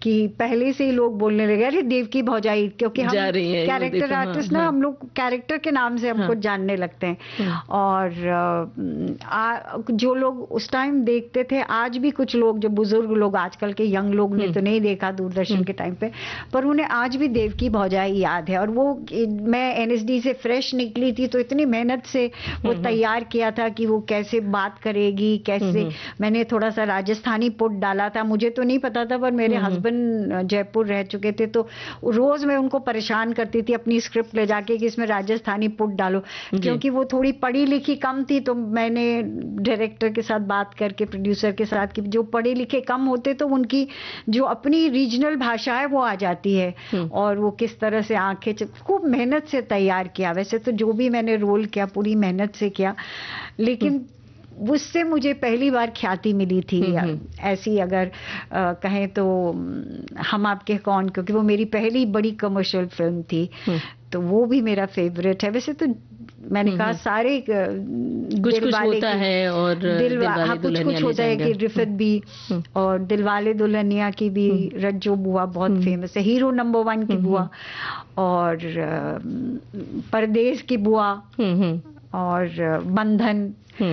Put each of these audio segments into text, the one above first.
कि पहले से ही लोग बोलने लगे अरे देवकी भौजाई, क्योंकि हम कैरेक्टर आर्टिस्ट ना, हम लोग कैरेक्टर के नाम से हमको जानने लगते हैं। और जो लोग उस टाइम देखते थे, आज भी कुछ लोग जो बुजुर्ग लोग, आजकल के यंग लोग ने तो नहीं देखा दूरदर्शन के टाइम पे, पर उन्हें आज भी देवकी भौजाई याद है। और वो मैं एनएसडी से फ्रेश निकली थी तो इतनी मेहनत से वो तैयार किया था कि वो कैसे बात करेगी, कैसे। मैंने थोड़ा सा राजस्थानी पुट डाला था, मुझे तो नहीं पता था, पर मेरे हस्बैंड जयपुर रह चुके थे तो रोज मैं उनको परेशान करती थी अपनी स्क्रिप्ट ले जाके कि इसमें राजस्थानी पुट डालो, क्योंकि वो थोड़ी पढ़ी लिखी कम थी। तो मैंने डायरेक्टर के साथ बात करके, प्रोड्यूसर के साथ, कि जो पढ़े लिखे कम होते तो उनकी जो अपनी रीजनल भाषा है वो आ जाती है। और वो किस तरह से आंखें, खूब मेहनत से तैयार किया। वैसे तो जो भी मैंने रोल किया पूरी मेहनत से किया, लेकिन उससे मुझे पहली बार ख्याति मिली थी। ऐसी अगर कहें तो हम आपके कौन, क्योंकि वो मेरी पहली बड़ी कमर्शियल फिल्म थी, तो वो भी मेरा फेवरेट है। वैसे तो मैंने कहा सारे कुछ होता है, और कुछ होता है कि रिफत भी, और दिलवाले दुल्हनिया की भी रज्जो बुआ बहुत फेमस है, हीरो नंबर 1 की बुआ, और परदेश की बुआ, और बंधन,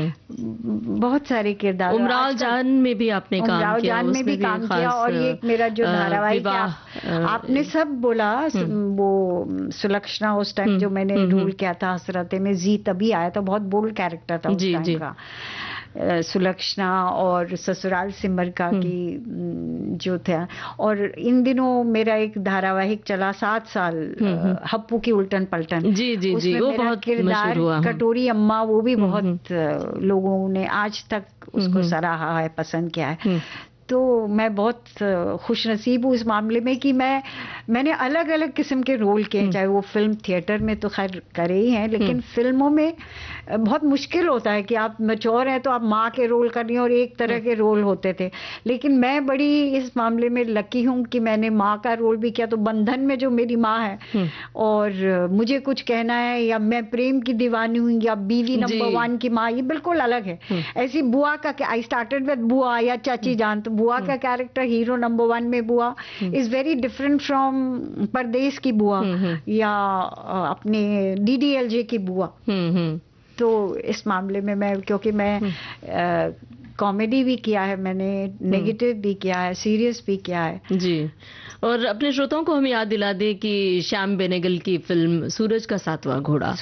बहुत सारे किरदार। उमराव जान में भी आपने काम किया, उमराव जान में भी काम किया। और ये मेरा जो धारावाहिक आपने सब बोला, वो सुलक्षणा, उस टाइम जो मैंने रोल किया था हसरते में, जी तभी आया था, बहुत बोल्ड कैरेक्टर था उस टाइम का, सुलक्षणा। और ससुराल सिमर का की जो था। और इन दिनों मेरा एक धारावाहिक चला 7 साल, हप्पू की उल्टन पलटन, जी, वो बहुत किरदार कटोरी अम्मा, वो भी बहुत लोगों ने आज तक उसको सराहा है, पसंद किया है। तो मैं बहुत खुशनसीब हूँ इस मामले में कि मैंने अलग अलग किस्म के रोल किए, चाहे वो फिल्म थिएटर में तो खैर करे ही हैं, लेकिन फिल्मों में बहुत मुश्किल होता है कि आप मैच्योर हैं तो आप माँ के रोल कर रही हैं, और एक तरह के रोल होते थे। लेकिन मैं बड़ी इस मामले में लकी हूँ कि मैंने माँ का रोल भी किया। तो बंधन में जो मेरी माँ है, और मुझे कुछ कहना है, या मैं प्रेम की दीवानी हूँ, या बीवी नंबर 1 की माँ, ये बिल्कुल अलग है। ऐसी बुआ का, आई स्टार्टेड विद बुआ या चाची जान, तो बुआ का कैरेक्टर हीरो नंबर 1 में बुआ इज वेरी डिफरेंट फ्रॉम परदेश की बुआ, या अपने डीडीएलजे की बुआ। तो इस मामले में मैं, क्योंकि मैं कॉमेडी भी किया है मैंने, नेगेटिव भी किया है, सीरियस भी किया है जी। और अपने श्रोताओं को हम याद दिला दें कि श्याम बेनेगल की फिल्म सूरज का सातवां घोड़ा,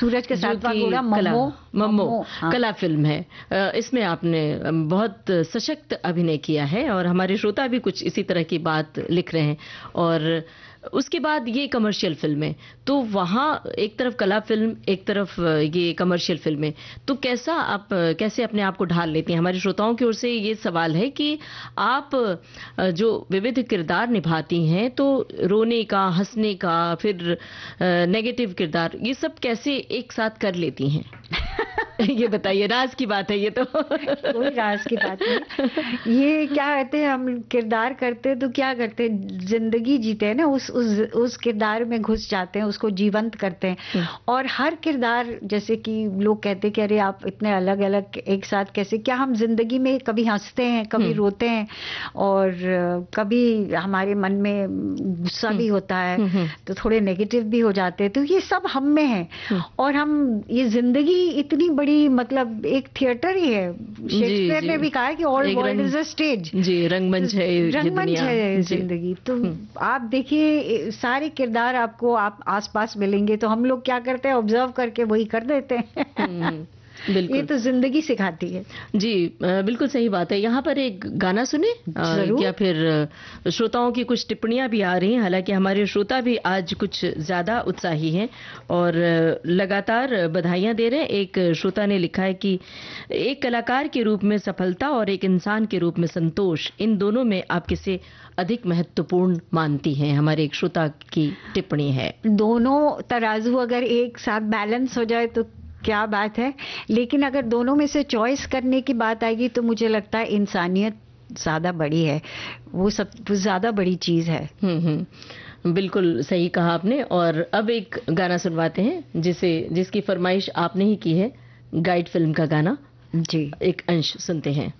मम्मो कला फिल्म है। इसमें आपने बहुत सशक्त अभिनय किया है, और हमारे श्रोता भी कुछ इसी तरह की बात लिख रहे हैं। और उसके बाद ये कमर्शियल फिल्में, तो वहाँ एक तरफ कला फिल्म, एक तरफ ये कमर्शियल फिल्में, तो कैसे अपने आप को ढाल लेती हैं? हमारे श्रोताओं की ओर से ये सवाल है कि आप जो विविध किरदार निभाती हैं, तो रोने का, हंसने का, फिर नेगेटिव किरदार, ये सब कैसे एक साथ कर लेती हैं? ये बताइए, राज की बात है ये तो। कोई राज की बात नहीं। ये क्या कहते हैं, हम किरदार करते हैं तो क्या करते हैं, जिंदगी जीते हैं ना, उस किरदार में घुस जाते हैं, उसको जीवंत करते हैं। और हर किरदार, जैसे कि लोग कहते हैं कि अरे आप इतने अलग अलग एक साथ कैसे, क्या हम जिंदगी में कभी हंसते हैं, कभी रोते हैं, और कभी हमारे मन में गुस्सा भी होता है, तो थोड़े नेगेटिव भी हो जाते हैं। तो ये सब हम में है। और हम, ये जिंदगी इतनी बड़ी, मतलब एक थिएटर ही है। शेक्सपियर ने भी कहा है कि all world is a stage. जी, रंगमंच है, रंगमंच है जिंदगी। तो आप देखिए, सारे किरदार आपको आप आसपास मिलेंगे, तो हम लोग क्या करते हैं, ऑब्जर्व करके वही कर देते हैं। ये तो जिंदगी सिखाती है। जी, बिल्कुल सही बात है। यहाँ पर एक गाना सुने, या फिर श्रोताओं की कुछ टिप्पणियां भी आ रही हैं। हालांकि हमारे श्रोता भी आज कुछ ज्यादा उत्साही हैं और लगातार बधाइयां दे रहे हैं। एक श्रोता ने लिखा है कि एक कलाकार के रूप में सफलता और एक इंसान के रूप में संतोष, इन दोनों में आप किसे अधिक महत्वपूर्ण मानती हैं? हमारे एक श्रोता की टिप्पणी है। दोनों तराजू अगर एक साथ बैलेंस हो जाए तो क्या बात है, लेकिन अगर दोनों में से चॉइस करने की बात आएगी तो मुझे लगता है इंसानियत ज्यादा बड़ी है, वो सब ज्यादा बड़ी चीज है। बिल्कुल सही कहा आपने। और अब एक गाना सुनवाते हैं जिसकी फरमाइश आपने ही की है, गाइड फिल्म का गाना। जी, एक अंश सुनते हैं।